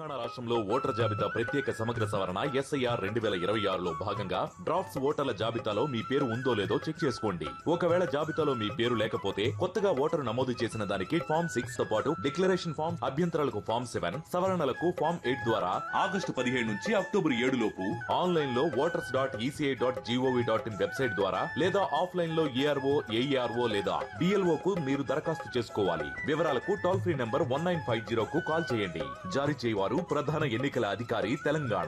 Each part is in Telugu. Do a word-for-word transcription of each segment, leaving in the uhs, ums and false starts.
తెలంగాణ రాష్ట్రంలో ఓటర్ల జాబితా ప్రత్యేక సమగ్ర సవరణ ఎస్ఐఆర్ రెండు వేల ఇరవై ఆరులో భాగంగా డ్రాఫ్ట్స్ ఓటర్ల జాబితాలో మీ పేరు ఉందో లేదో చెక్ చేసుకోండి. ఒకవేళ జాబితాలో మీ పేరు లేకపోతే కొత్తగా ఓటరు నమోదు చేసిన దానికి ఫామ్ సిక్స్ తో పాటు డిక్లరేషన్ ఫామ్, అభ్యంతరాలకు ఫామ్ సెవెన్, సవరణలకు ఫామ్ ఎయిట్ ద్వారా ఆగస్టు పదిహేడు నుంచి అక్టోబర్ ఏడు లోపు ఆన్లైన్ లో voters dot ECI dot GOV dot in website ద్వారా లేదా ఆఫ్లైన్ లో ఏఆర్ఓ ఏఈఆర్ఓ లేదా డిఎల్ఓ కు మీరు దరఖాస్తు చేసుకోవాలి. వివరాలకు toll free number one nine five zero కు కాల్ చేయండి. జారీ చేయవారు ప్రధాన ఎన్నికల అధికారి తెలంగాణ.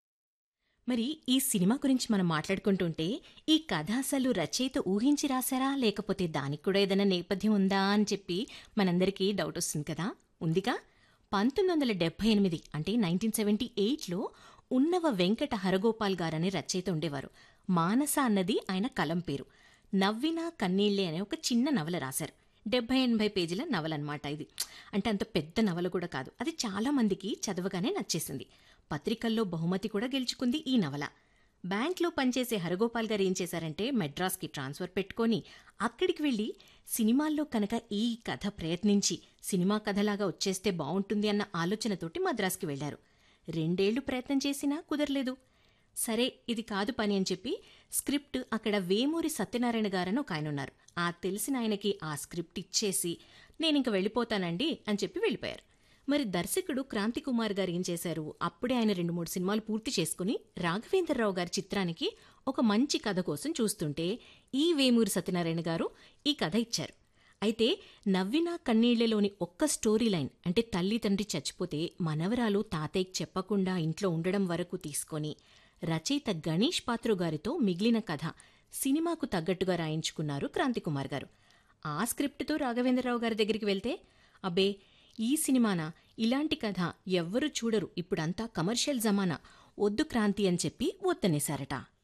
మరి ఈ సినిమా గురించి మనం మాట్లాడుకుంటుంటే ఈ కథ అసలు రచయిత ఊహించి రాశారా లేకపోతే దానికి కూడా ఏదైనా నేపథ్యం ఉందా అని చెప్పి మనందరికీ డౌట్ వస్తుంది కదా. ఉందిగా. పంతొమ్మిది వందల డెబ్బై ఎనిమిది అంటే నైన్టీన్ సెవెంటీ ఎయిట్లో ఉన్నవ వెంకట హరగోపాల్ గారని రచయిత ఉండేవారు. మానస అన్నది ఆయన కలం పేరు. నవ్వినా కన్నీళ్లే అనే ఒక చిన్న నవల రాశారు. డెబ్బై ఎనభై పేజీల నవలన్నమాట ఇది. అంటే అంత పెద్ద నవల కూడా కాదు. అది చాలా మందికి చదవగానే నచ్చేసింది. పత్రికల్లో బహుమతి కూడా గెలుచుకుంది ఈ నవల. బ్యాంక్లో పనిచేసే హరగోపాల్ గారు ఏం చేశారంటే మెడ్రాస్కి ట్రాన్స్ఫర్ పెట్టుకొని అక్కడికి వెళ్ళి సినిమాల్లో కనుక ఈ కథ ప్రయత్నించి సినిమా కథలాగా వచ్చేస్తే బావుంటుంది అన్న ఆలోచనతోటి మద్రాస్కి వెళ్లారు. రెండేళ్లు ప్రయత్నం చేసినా కుదరలేదు. సరే ఇది కాదు పని అని చెప్పి స్క్రిప్ట్ అక్కడ వేమూరి సత్యనారాయణ గారని ఒక ఆయన ఉన్నారు. ఆ తెలిసిన ఆయనకి ఆ స్క్రిప్ట్ ఇచ్చేసి నేనింక వెళ్ళిపోతానండి అని చెప్పి వెళ్ళిపోయారు. మరి దర్శకుడు క్రాంతి కుమార్ గారు ఏం చేశారు, అప్పుడే ఆయన రెండు మూడు సినిమాలు పూర్తి చేసుకుని రాఘవేంద్రరావు గారి చిత్రానికి ఒక మంచి కథ కోసం చూస్తుంటే ఈ వేమూరి సత్యనారాయణ గారు ఈ కథ ఇచ్చారు. అయితే నవ్వినా కన్నీళ్లలోని ఒక్క స్టోరీ లైన్ అంటే తల్లి తండ్రి చచ్చిపోతే మనవరాలు తాతయ్యకి చెప్పకుండా ఇంట్లో ఉండడం వరకు తీసుకొని రచయిత గణేష్ పాత్రు గారితో మిగిలిన కథ సినిమాకు తగ్గట్టుగా రాయించుకున్నారు క్రాంతికుమార్ గారు. ఆ స్క్రిప్టుతో రాఘవేంద్రరావు గారి దగ్గరికి వెళ్తే అబ్బే ఈ సినిమానా, ఇలాంటి కథ ఎవ్వరూ చూడరు, ఇప్పుడంతా కమర్షియల్ జమానా, వద్దు క్రాంతి అని చెప్పి వద్దనేశారట.